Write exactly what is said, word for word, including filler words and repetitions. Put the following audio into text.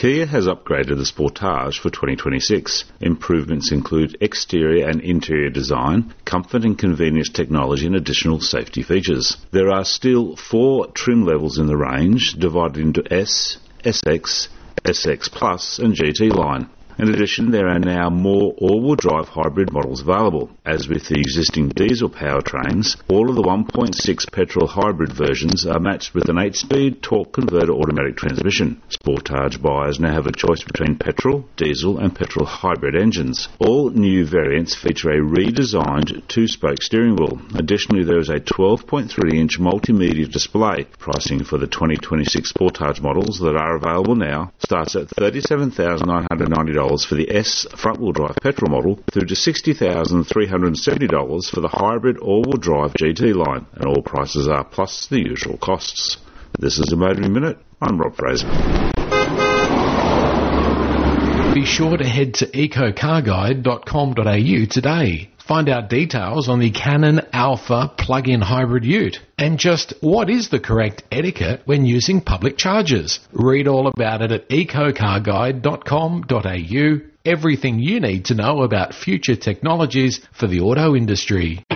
Kia has upgraded the Sportage for twenty twenty-six. Improvements include exterior and interior design, comfort and convenience technology and additional safety features. There are still four trim levels in the range, divided into S, S X, S X Plus and G T line. In addition, there are now more all-wheel drive hybrid models available. As with the existing diesel powertrains, all of the one point six petrol hybrid versions are matched with an eight-speed torque converter automatic transmission. Sportage buyers now have a choice between petrol, diesel and petrol hybrid engines. All new variants feature a redesigned two-spoke steering wheel. Additionally, there is a twelve point three inch multimedia display. Pricing for the twenty twenty-six Sportage models that are available now starts at thirty-seven thousand nine hundred ninety dollars for the S front-wheel drive petrol model through to sixty thousand three hundred seventy dollars for the hybrid all-wheel drive G T line, and all prices are plus the usual costs. This is the Motoring Minute. I'm Rob Fraser. Be sure to head to eco car guide dot com dot a u today. Find out details on the Canon Alpha plug-in hybrid ute and just what is the correct etiquette when using public chargers. Read all about it at eco car guide dot com dot a u. Everything you need to know about future technologies for the auto industry.